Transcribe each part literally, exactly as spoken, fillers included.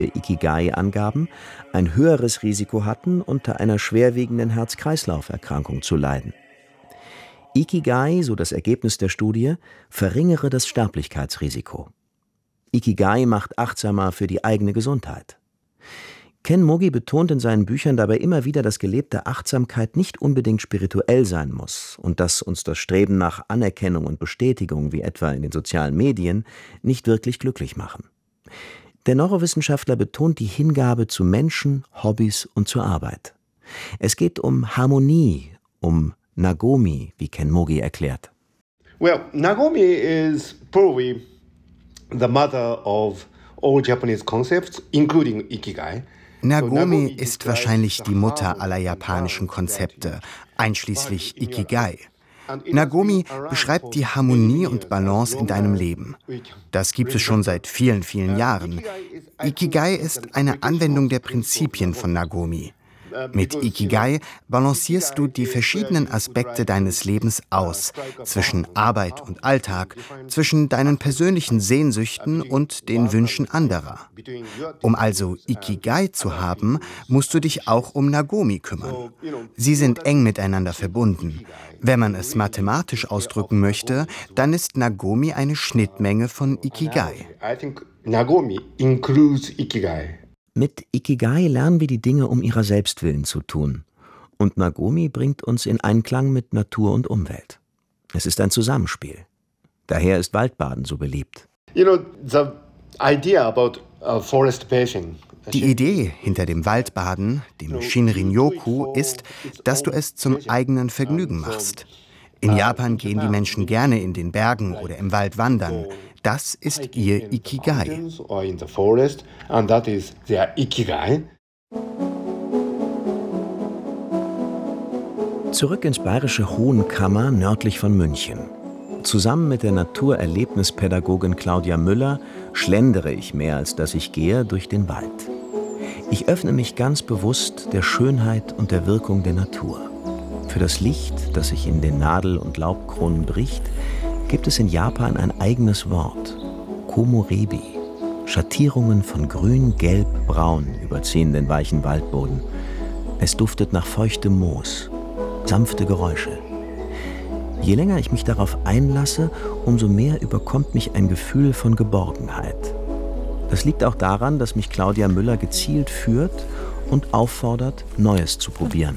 Ikigai angaben, ein höheres Risiko hatten, unter einer schwerwiegenden Herz-Kreislauf-Erkrankung zu leiden. Ikigai, so das Ergebnis der Studie, verringere das Sterblichkeitsrisiko. Ikigai macht achtsamer für die eigene Gesundheit. Ken Mogi betont in seinen Büchern dabei immer wieder, dass gelebte Achtsamkeit nicht unbedingt spirituell sein muss und dass uns das Streben nach Anerkennung und Bestätigung, wie etwa in den sozialen Medien, nicht wirklich glücklich machen. Der Neurowissenschaftler betont die Hingabe zu Menschen, Hobbys und zur Arbeit. Es geht um Harmonie, um Nagomi, wie Ken Mogi erklärt. Well, Nagomi is probably the mother of all Japanese concepts, including Ikigai. Nagomi ist wahrscheinlich die Mutter aller japanischen Konzepte, einschließlich Ikigai. Nagomi beschreibt die Harmonie und Balance in deinem Leben. Das gibt es schon seit vielen, vielen Jahren. Ikigai ist eine Anwendung der Prinzipien von Nagomi. Mit Ikigai balancierst du die verschiedenen Aspekte deines Lebens aus, zwischen Arbeit und Alltag, zwischen deinen persönlichen Sehnsüchten und den Wünschen anderer. Um also Ikigai zu haben, musst du dich auch um Nagomi kümmern. Sie sind eng miteinander verbunden. Wenn man es mathematisch ausdrücken möchte, dann ist Nagomi eine Schnittmenge von Ikigai. Nagomi includes Ikigai. Mit Ikigai lernen wir die Dinge um ihrer selbst willen zu tun. Und Nagomi bringt uns in Einklang mit Natur und Umwelt. Es ist ein Zusammenspiel. Daher ist Waldbaden so beliebt. You know, the idea about uh, forest bathing. Die Idee hinter dem Waldbaden, dem Shinrin-yoku, ist, dass du es zum eigenen Vergnügen machst. In Japan gehen die Menschen gerne in den Bergen oder im Wald wandern. Das ist ihr Ikigai. Zurück ins bayerische Hohenkammer nördlich von München. Zusammen mit der Naturerlebnispädagogin Claudia Müller schlendere ich mehr, als dass ich gehe, durch den Wald. Ich öffne mich ganz bewusst der Schönheit und der Wirkung der Natur. Für das Licht, das sich in den Nadel- und Laubkronen bricht, gibt es in Japan ein eigenes Wort: Komorebi. Schattierungen von grün, gelb, braun überziehen den weichen Waldboden. Es duftet nach feuchtem Moos, sanfte Geräusche. Je länger ich mich darauf einlasse, umso mehr überkommt mich ein Gefühl von Geborgenheit. Das liegt auch daran, dass mich Claudia Müller gezielt führt und auffordert, Neues zu probieren.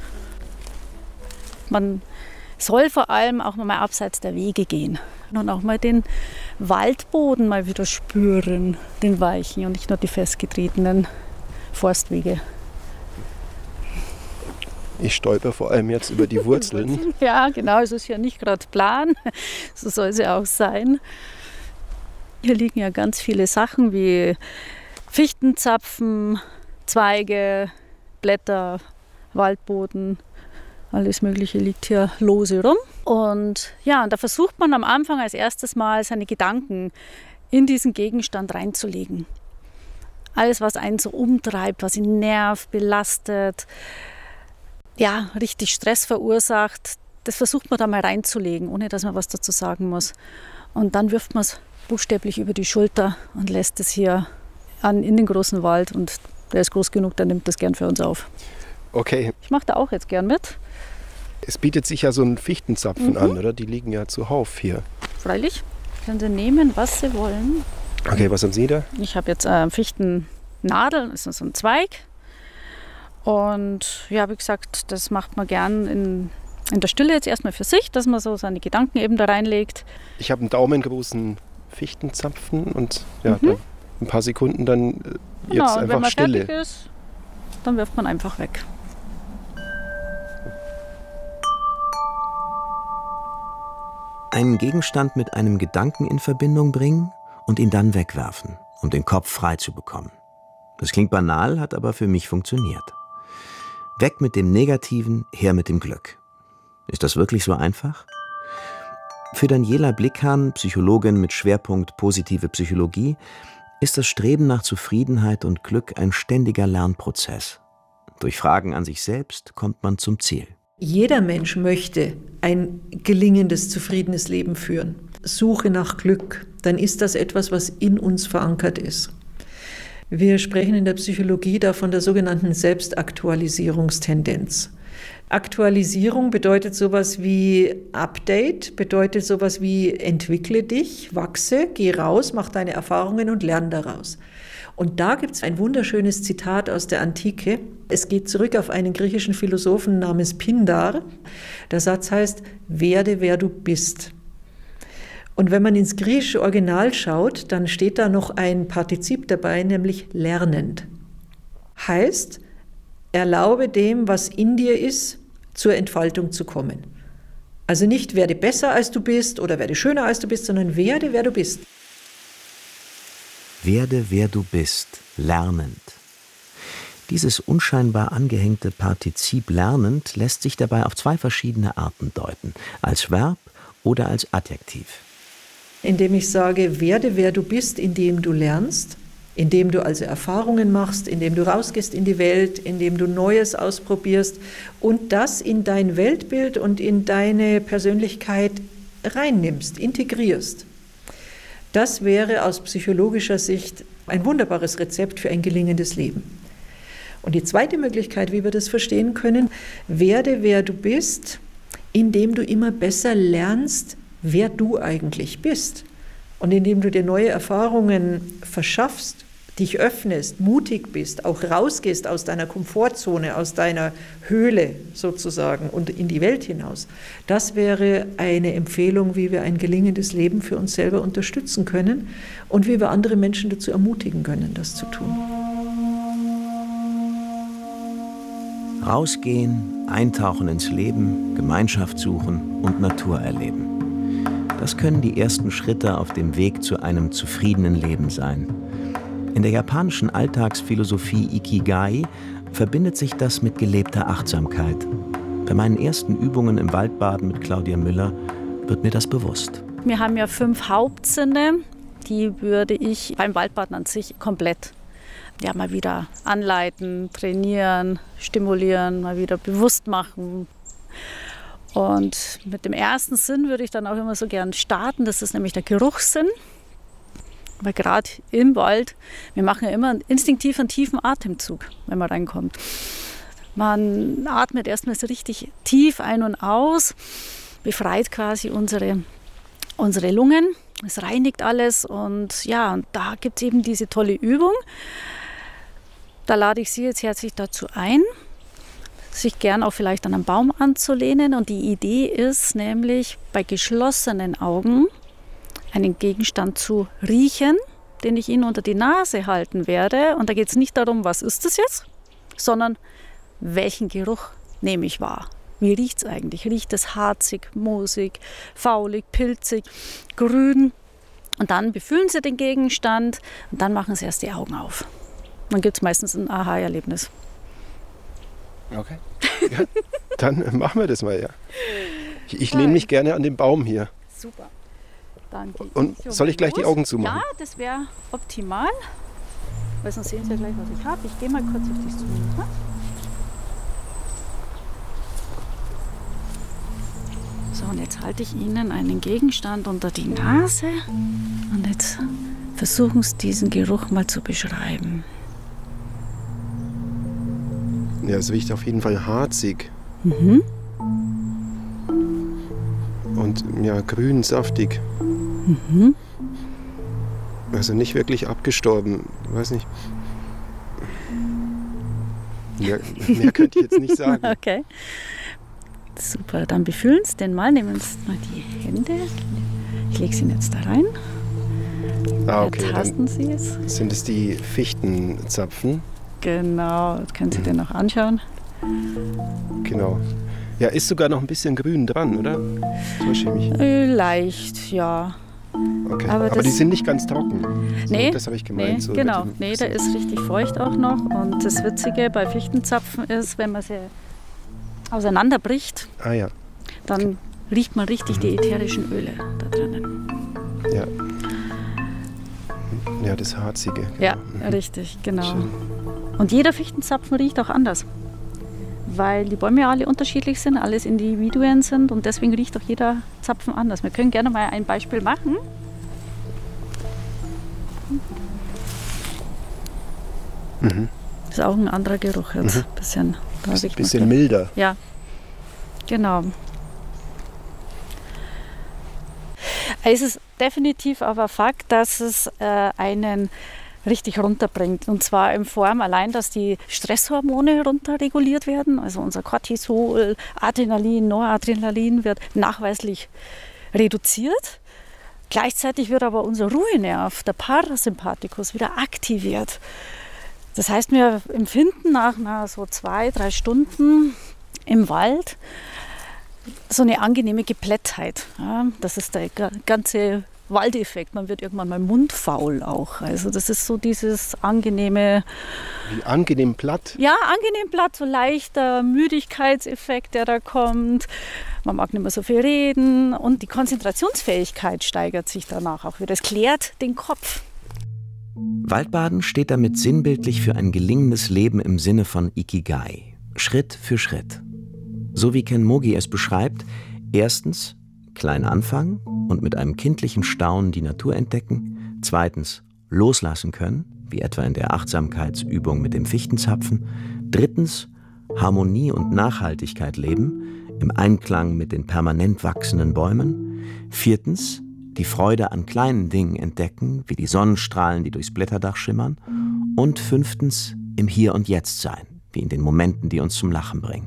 Man soll vor allem auch mal abseits der Wege gehen und auch mal den Waldboden mal wieder spüren, den weichen und nicht nur die festgetretenen Forstwege. Ich stolper vor allem jetzt über die Wurzeln. Ja, genau, es ist ja nicht gerade plan, so soll es ja auch sein. Hier liegen ja ganz viele Sachen wie Fichtenzapfen, Zweige, Blätter, Waldboden. Alles Mögliche liegt hier lose rum. Und ja, und da versucht man am Anfang als erstes Mal seine Gedanken in diesen Gegenstand reinzulegen. Alles, was einen so umtreibt, was ihn nervt, belastet, ja, richtig Stress verursacht, das versucht man da mal reinzulegen, ohne dass man was dazu sagen muss. Und dann wirft man es buchstäblich über die Schulter und lässt es hier an, in den großen Wald. Und der ist groß genug, der nimmt das gern für uns auf. Okay. Ich mache da auch jetzt gern mit. Es bietet sich ja so ein Fichtenzapfen mhm. an, oder? Die liegen ja zuhauf hier. Freilich. Können Sie nehmen, was Sie wollen. Okay, was haben Sie da? Ich habe jetzt äh, Fichtennadel, das ist so ein Zweig. Und ja, wie gesagt, das macht man gern in, in der Stille jetzt erstmal für sich, dass man so seine Gedanken eben da reinlegt. Ich habe einen daumengroßen Fichtenzapfen und ja, mhm. dann ein paar Sekunden dann äh, genau, jetzt und einfach wenn man Stille. fertig ist, dann wirft man einfach weg. Einen Gegenstand mit einem Gedanken in Verbindung bringen und ihn dann wegwerfen, um den Kopf frei zu bekommen. Das klingt banal, hat aber für mich funktioniert. Weg mit dem Negativen, her mit dem Glück. Ist das wirklich so einfach? Für Daniela Blickhahn, Psychologin mit Schwerpunkt positive Psychologie, ist das Streben nach Zufriedenheit und Glück ein ständiger Lernprozess. Durch Fragen an sich selbst kommt man zum Ziel. Jeder Mensch möchte ein gelingendes, zufriedenes Leben führen. Suche nach Glück, dann ist das etwas, was in uns verankert ist. Wir sprechen in der Psychologie da von der sogenannten Selbstaktualisierungstendenz. Aktualisierung bedeutet sowas wie Update, bedeutet sowas wie entwickle dich, wachse, geh raus, mach deine Erfahrungen und lerne daraus. Und da gibt es ein wunderschönes Zitat aus der Antike. Es geht zurück auf einen griechischen Philosophen namens Pindar. Der Satz heißt, werde, wer du bist. Und wenn man ins griechische Original schaut, dann steht da noch ein Partizip dabei, nämlich lernend. Heißt, erlaube dem, was in dir ist, zur Entfaltung zu kommen. Also nicht werde besser als du bist oder werde schöner als du bist, sondern werde, wer du bist. Werde, wer du bist, lernend. Dieses unscheinbar angehängte Partizip lernend lässt sich dabei auf zwei verschiedene Arten deuten, als Verb oder als Adjektiv. Indem ich sage, werde, wer du bist, indem du lernst, indem du also Erfahrungen machst, indem du rausgehst in die Welt, indem du Neues ausprobierst und das in dein Weltbild und in deine Persönlichkeit reinnimmst, integrierst. Das wäre aus psychologischer Sicht ein wunderbares Rezept für ein gelingendes Leben. Und die zweite Möglichkeit, wie wir das verstehen können, werde, wer du bist, indem du immer besser lernst, wer du eigentlich bist. Und indem du dir neue Erfahrungen verschaffst, dich öffnest, mutig bist, auch rausgehst aus deiner Komfortzone, aus deiner Höhle sozusagen und in die Welt hinaus. Das wäre eine Empfehlung, wie wir ein gelingendes Leben für uns selber unterstützen können und wie wir andere Menschen dazu ermutigen können, das zu tun. Rausgehen, eintauchen ins Leben, Gemeinschaft suchen und Natur erleben. Das können die ersten Schritte auf dem Weg zu einem zufriedenen Leben sein. In der japanischen Alltagsphilosophie Ikigai verbindet sich das mit gelebter Achtsamkeit. Bei meinen ersten Übungen im Waldbaden mit Claudia Müller wird mir das bewusst. Wir haben ja fünf Hauptsinne, die würde ich beim Waldbaden an sich komplett ja, mal wieder anleiten, trainieren, stimulieren, mal wieder bewusst machen. Und mit dem ersten Sinn würde ich dann auch immer so gern starten, das ist nämlich der Geruchssinn. Weil gerade im Wald, wir machen ja immer instinktiv einen tiefen Atemzug, wenn man reinkommt. Man atmet erstmal so richtig tief ein und aus, befreit quasi unsere, unsere Lungen, es reinigt alles und ja, und da gibt es eben diese tolle Übung. Da lade ich Sie jetzt herzlich dazu ein, sich gern auch vielleicht an einen Baum anzulehnen. Und die Idee ist nämlich, bei geschlossenen Augen einen Gegenstand zu riechen, den ich Ihnen unter die Nase halten werde. Und da geht es nicht darum, was ist das jetzt, sondern welchen Geruch nehme ich wahr. Wie riecht es eigentlich? Riecht es harzig, moosig, faulig, pilzig, grün? Und dann befühlen Sie den Gegenstand und dann machen Sie erst die Augen auf. Dann gibt es meistens ein Aha-Erlebnis. Okay. Ja, dann machen wir das mal, ja. Ich, ich lehne mich gerne an den Baum hier. Super. Dann und soll ich gleich los. Die Augen zumachen? Ja, das wäre optimal. Weil sonst sehen Sie ja gleich, was ich habe. Ich gehe mal kurz auf dich zu. Ne? So, und jetzt halte ich Ihnen einen Gegenstand unter die Nase. Und jetzt versuchen Sie, diesen Geruch mal zu beschreiben. Ja, es riecht auf jeden Fall harzig. Mhm. Und ja, grün, saftig. Mhm. Also nicht wirklich abgestorben, weiß nicht. Mehr, mehr könnte ich jetzt nicht sagen. Okay. Super, dann befühlen Sie den mal. Nehmen Sie mal die Hände. Ich lege sie jetzt da rein. Ah, okay. Tasten Sie es. Sind es die Fichtenzapfen? Genau, jetzt können Sie den noch anschauen. Genau. Ja, ist sogar noch ein bisschen grün dran, oder? Täusche ich mich? Leicht, ja. Okay. Aber, Aber die sind nicht ganz trocken. Nee, so, das habe ich gemeint. Nee, so genau, nee, der ist richtig feucht auch noch. Und das Witzige bei Fichtenzapfen ist, wenn man sie auseinanderbricht, ah, ja. dann okay. riecht man richtig die ätherischen Öle da drinnen. Ja. Ja, das Harzige. Genau. Ja, richtig, genau. Schön. Und jeder Fichtenzapfen riecht auch anders. Weil die Bäume ja alle unterschiedlich sind, alles Individuen sind und deswegen riecht auch jeder Zapfen anders. Wir können gerne mal ein Beispiel machen. Mhm. Ist auch ein anderer Geruch jetzt. Mhm. Bisschen, da Ist ein bisschen milder. Ja, genau. Es ist definitiv aber Fakt, dass es äh, einen richtig runterbringt. Und zwar in Form allein, dass die Stresshormone runterreguliert werden. Also unser Cortisol, Adrenalin, Noradrenalin wird nachweislich reduziert. Gleichzeitig wird aber unser Ruhenerv, der Parasympathikus, wieder aktiviert. Das heißt, wir empfinden nach na, so zwei, drei Stunden im Wald so eine angenehme Geplättheit. Ja, das ist der ganze Waldeffekt. Man wird irgendwann mal mundfaul auch. Also das ist so dieses angenehme... Wie angenehm platt? Ja, angenehm platt, so leichter Müdigkeitseffekt, der da kommt. Man mag nicht mehr so viel reden und die Konzentrationsfähigkeit steigert sich danach auch wieder. Es klärt den Kopf. Waldbaden steht damit sinnbildlich für ein gelingendes Leben im Sinne von Ikigai. Schritt für Schritt. So wie Ken Mogi es beschreibt, erstens klein anfangen und mit einem kindlichen Staunen die Natur entdecken, zweitens loslassen können, wie etwa in der Achtsamkeitsübung mit dem Fichtenzapfen, drittens Harmonie und Nachhaltigkeit leben, im Einklang mit den permanent wachsenden Bäumen, viertens die Freude an kleinen Dingen entdecken, wie die Sonnenstrahlen, die durchs Blätterdach schimmern, und fünftens im Hier und Jetzt sein, wie in den Momenten, die uns zum Lachen bringen.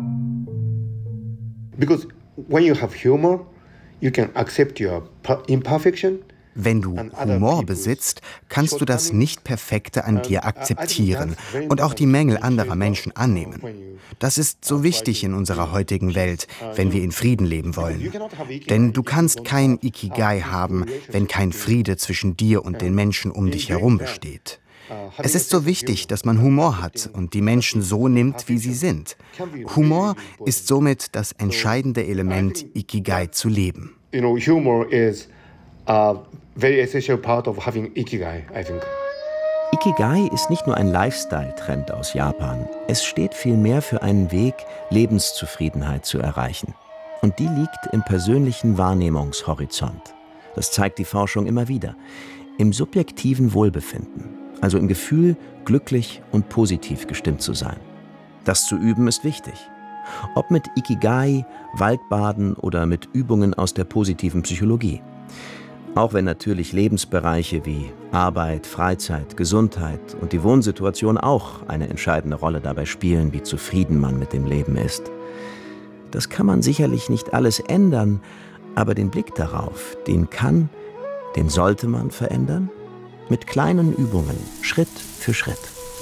Because when you have humor, you can accept your imperfection. Wenn du Humor besitzt, kannst du das Nicht-Perfekte an dir akzeptieren und auch die Mängel anderer Menschen annehmen. Das ist so wichtig in unserer heutigen Welt, wenn wir in Frieden leben wollen. Denn du kannst kein Ikigai haben, wenn kein Friede zwischen dir und den Menschen um dich herum besteht. Es ist so wichtig, dass man Humor hat und die Menschen so nimmt, wie sie sind. Humor ist somit das entscheidende Element, Ikigai zu leben. You know, humor is a very essential part of having Ikigai, I think. Ikigai ist nicht nur ein Lifestyle-Trend aus Japan. Es steht vielmehr für einen Weg, Lebenszufriedenheit zu erreichen. Und die liegt im persönlichen Wahrnehmungshorizont. Das zeigt die Forschung immer wieder. Im subjektiven Wohlbefinden, also im Gefühl, glücklich und positiv gestimmt zu sein. Das zu üben ist wichtig. Ob mit Ikigai, Waldbaden oder mit Übungen aus der positiven Psychologie. Auch wenn natürlich Lebensbereiche wie Arbeit, Freizeit, Gesundheit und die Wohnsituation auch eine entscheidende Rolle dabei spielen, wie zufrieden man mit dem Leben ist. Das kann man sicherlich nicht alles ändern, aber den Blick darauf, den kann, den sollte man verändern, mit kleinen Übungen, Schritt für Schritt.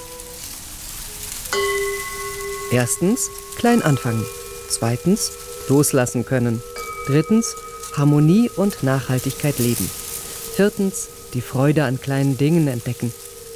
Erstens, klein anfangen. Zweitens, loslassen können. Drittens, Harmonie und Nachhaltigkeit leben. Viertens, die Freude an kleinen Dingen entdecken.